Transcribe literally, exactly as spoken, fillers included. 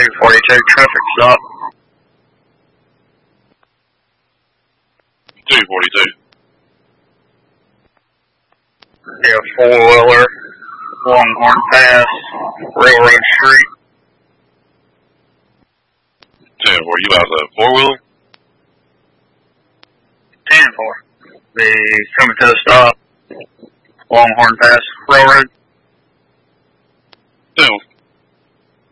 two forty-two, traffic stop. two forty-two. Yeah, four-wheeler, Longhorn Pass, Railroad Street. ten four, you about a four-wheeler? ten four. Be coming to a stop, Longhorn Pass, Railroad. ten